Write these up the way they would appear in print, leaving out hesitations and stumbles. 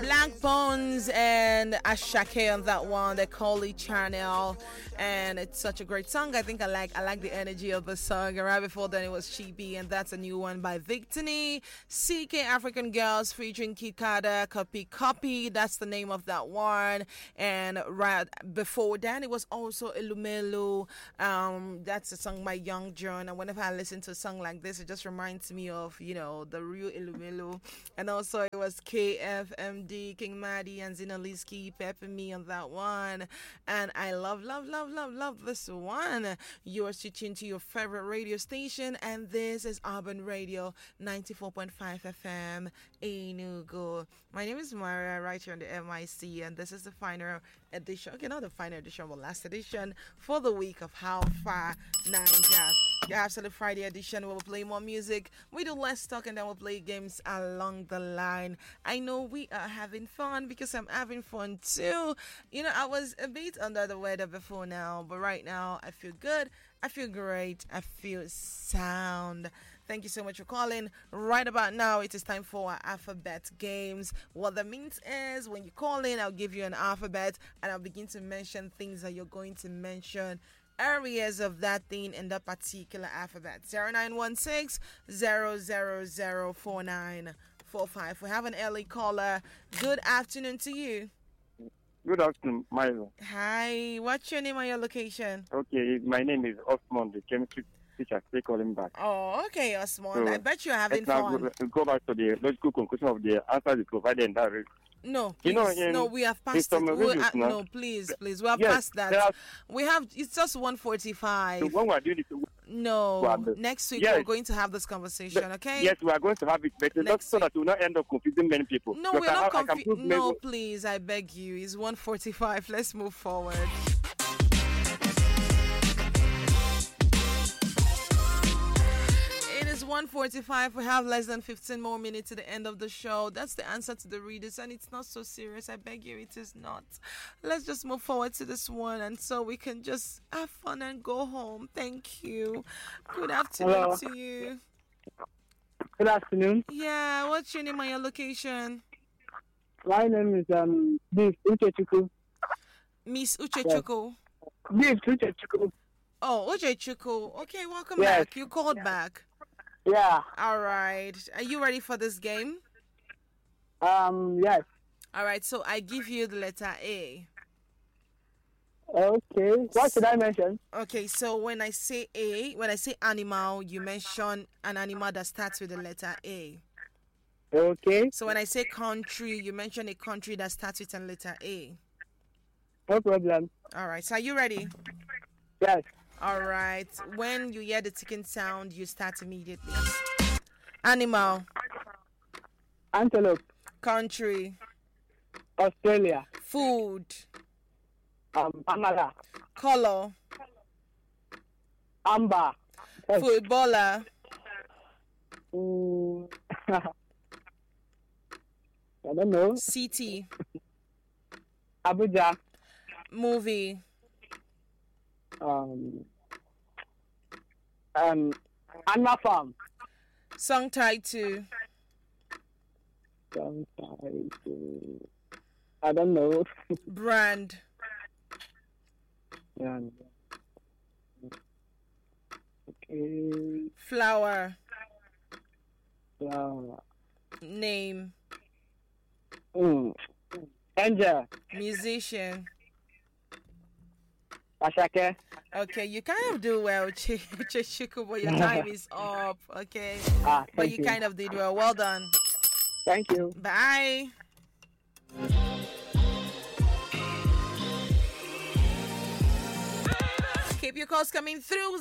Black Bones and Ashake on that one. They call it Channel, and it's such a great song. I think I like the energy of the song. And right before then it was Cheapy, and that's a new one by Victini. CK African Girls featuring Kikada, Copy. That's the name of that one. And right before then it was also Ilumelu. That's a song by Young John. And whenever I listen to a song like this, it just reminds me of the real Ilumelu. And also it was KFMD, King Maddie, and Zinaliski, Pepper Me on that one. And I love this one. You are switching to your favorite radio station, and this is Urban Radio 94.5 FM Enugu. My name is Maria, right here on the MIC, and this is the final edition. Okay, not the final edition, but last edition for the week of How Far Niger. The Absolute Friday edition, we'll play more music. We do less talk, and then we'll play games along the line. I know we are having fun because I'm having fun too. I was a bit under the weather before now, but right now I feel good. I feel great. I feel sound. Thank you so much for calling. Right about now, it is time for our alphabet games. What that means is when you call in, I'll give you an alphabet and I'll begin to mention things that you're going to mention. Areas of that thing in the particular alphabet. 0916 000 4945. We have an early caller. Good afternoon to you. Good afternoon, Milo. Hi, what's your name and your location? Okay, my name is Osman, the chemistry teacher. Stay calling back. Oh, okay, Osman. So, I bet you're having let's fun. now go back to the logical conclusion of the answer you provided in that race. No, please. No, we have passed it. No, please. We have passed that. It's just 1:45. So when we are doing this, no, next week we're going to have this conversation, okay? Yes, we are going to have it, but not so that we will not end up confusing many people. No, we're not confusing. No, please, I beg you. It's 1:45. Let's move forward. 1:45. We have less than 15 more minutes to the end of the show. That's the answer to the readers, and it's not so serious. I beg you, it is not. Let's just move forward to this one, and so we can just have fun and go home. Thank you. Good afternoon to you. Good afternoon. Yeah, what's your name and your location? My name is Miss Uchechukwu. Miss Uchechukwu. Miss Uchechukwu. Oh, Uchechukwu. Okay, welcome back. You called back. Yeah. All right. Are you ready for this game? Yes. All right. So I give you the letter A. Okay. What should I mention? Okay. So when I say animal, you mention an animal that starts with the letter A. Okay. So when I say country, you mention a country that starts with a letter A. No problem. All right. So are you ready? Yes. All right. When you hear the ticking sound, you start immediately. Animal. Antelope. Country. Australia. Food. Amala. Color. Amber. Footballer. I don't know. City. Abuja. Movie. Animal Farm. Song title. I don't know. Brand. Okay. Flower. Flower. Name. Angel. Musician. Ashake. Okay, you kind of do well, Cheshuku, but your time is up, okay? But you kind of did well. Well done. Thank you. Bye. Keep your calls coming through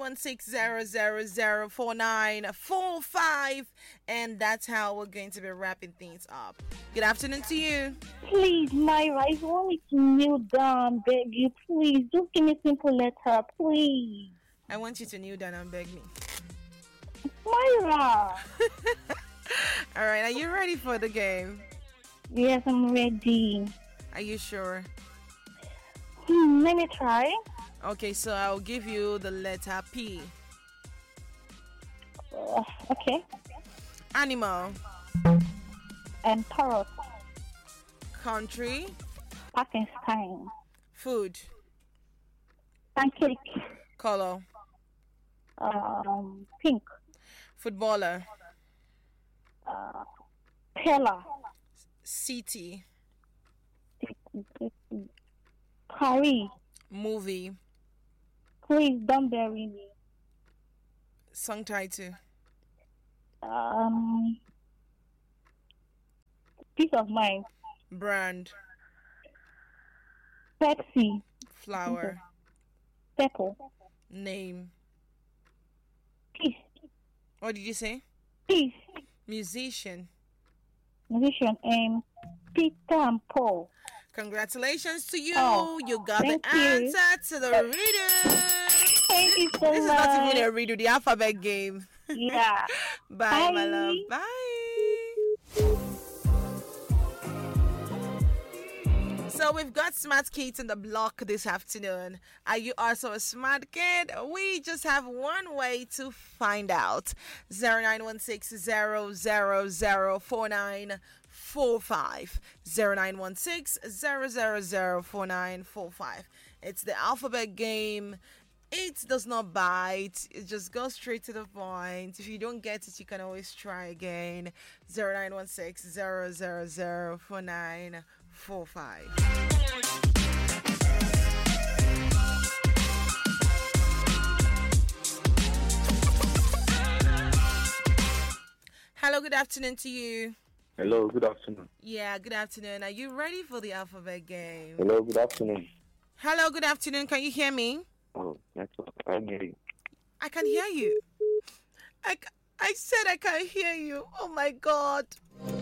0916-000-4945, and that's how we're going to be wrapping things up. Good afternoon to you. Please, Myra, I want me to kneel down, beg you, please. Just give me a simple letter, please. I want you to kneel down and beg me. Myra! All right, are you ready for the game? Yes, I'm ready. Are you sure? Let me try. Okay, so I'll give you the letter P. Okay. Animal. And parrot. Country. Pakistan. Food. Pancake. Color. Pink. Footballer. Pella. City. Paris. Movie. Please don't bury me. Song title. Peace of mind. Brand. Pepsi. Flower. Pepper. Name. Peace. What did you say? Peace. Musician. Musician. Peter and Paul. Congratulations to you. Oh, You got the thank you. answer to the riddle. Thank you so This is not much. even a riddle, the alphabet game. Yeah. Bye, my Bye. love. Bye. So we've got smart kids in the block this afternoon. Are you also a smart kid? We just have one way to find out. 0916 000 4945. 0916 000 4945. It's the alphabet game. It does not bite. It just goes straight to the point. If you don't get it, you can always try again. 0916 000 4945. Hello, good afternoon to you. Hello, good afternoon. Yeah, good afternoon. Are you ready for the alphabet game? Hello, good afternoon. Hello, good afternoon. Can you hear me? Oh, network. I'm hearing. I can hear you. I said I can hear you. Oh my God.